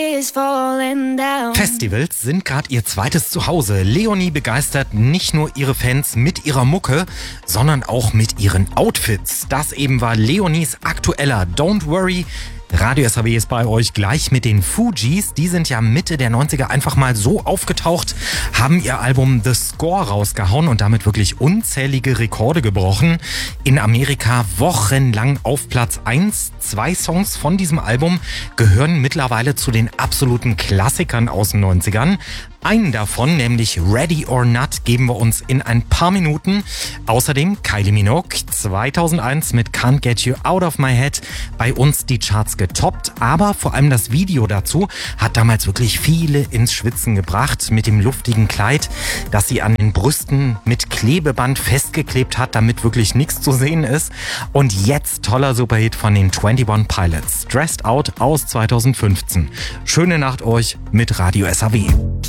Festivals sind gerade ihr zweites Zuhause. Leonie begeistert nicht nur ihre Fans mit ihrer Mucke, sondern auch mit ihren Outfits. Das eben war Leonies aktueller Don't Worry. Radio SAW ist bei euch gleich mit den Fugees. Die sind ja Mitte der 90er einfach mal so aufgetaucht, haben ihr Album The Score rausgehauen und damit wirklich unzählige Rekorde gebrochen. In Amerika wochenlang auf Platz 1. 2 Songs von diesem Album gehören mittlerweile zu den absoluten Klassikern aus den 90ern. Einen davon, nämlich Ready or Not, geben wir uns in ein paar Minuten. Außerdem Kylie Minogue 2001 mit Can't Get You Out of My Head bei uns die Charts getoppt. Aber vor allem das Video dazu hat damals wirklich viele ins Schwitzen gebracht mit dem luftigen Kleid, das sie an den Brüsten mit Klebeband festgeklebt hat, damit wirklich nichts zu sehen ist. Und jetzt toller Superhit von den 21 Pilots, Stressed Out aus 2015. Schöne Nacht euch mit Radio SAW.